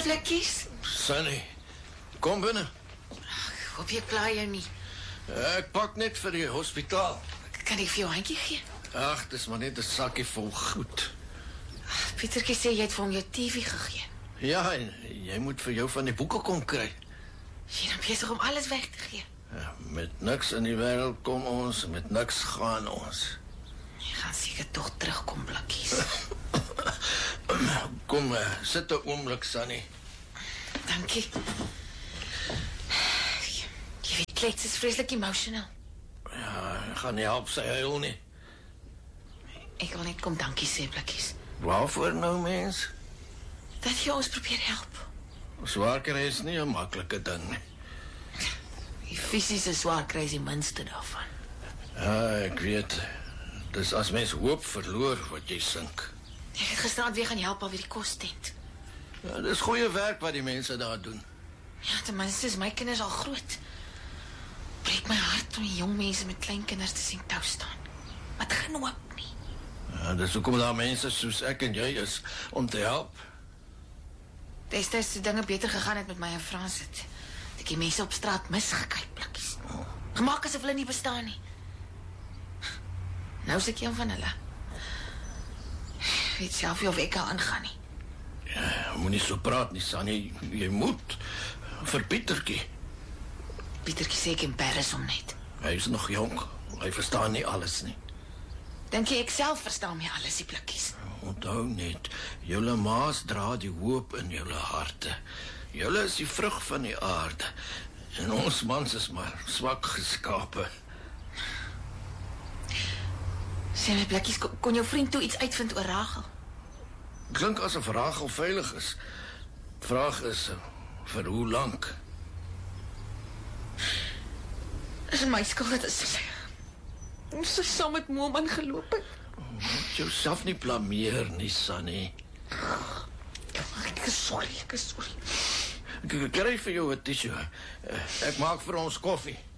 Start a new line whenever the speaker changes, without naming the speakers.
blikkies?
Sunny, kom binne.
Ek hoop jy pla jou nie.
Ek pak net vir die hospitaal.
Kan ek vir jou handjie gee?
Ag, dis maar net 'n sakkie vol goed.
Pietertjie sê jy het vir hom jou TV gegee.
Ja, en jy moet vir jou van die boeke kom kry.
Jy is besig om alles weg te gee.
Ja, met niks in die wêreld kom ons, met niks gaan ons.
Jy gaan seker tog terugkom, blikkies.
Kom, sit 'n oomblik, Sunny.
Dankie. Jy weet, Klets is vreeslik emotional.
Ja, gaan nie help sy huil nie.
Ek wil net kom dankie sê, blikkies.
Waarvoor nou, mens?
Dat jy ons probeer help.
Swaar kry is nie 'n maklike ding nie.
Die fisiese swaar kry is die minste daarvan.
Ja, ek weet. Dis as mens hoop verloor wat jy sink.
Ek het gisteraand weer gaan help al weer die kostent.
Ja, dis goeie werk wat die mense daar doen.
Ja, ten minste is my kinders al groot. Breek my hart om die jong mense met klein kinders te sien tou staan. Wat gaan hoop nie.
Ja, dis hoekom daar mense soos ek en jy is om te help.
Destyds toe dinge beter gegaan het met my en Frans het ek die mense op straat misgekyk, blikkies. Gemaak asof hulle nie bestaan nie. Nou is ek een van hulle. Weet self nie of ek kan aangaan nie.
Ja, moenie so praat nie, Sunny. Jy moet vir Pietertjie.
Pietertjie sê ek embarrass hom net.
Hy is nog jonk. Hy verstaan nie alles nie.
Dink jy ek self verstaan my alles, die blikkies?
Onthou net, julle maas dra die hoop in julle harte. Julle is die vrug van die aarde. En ons mans is maar swak geskape.
Sê my, blikkies, kon jou vriend toe iets uitvind oor Rachel?
Klink asof Rachel veilig is. Vraag is, vir hoe lank?
Is my skuld dat sy saam met Moman geloop het.
Moet jouself nie blameer nie, Sunny.
Ek is sorry.
Ek kry vir jou 'n tissue. Ek maak vir ons koffie.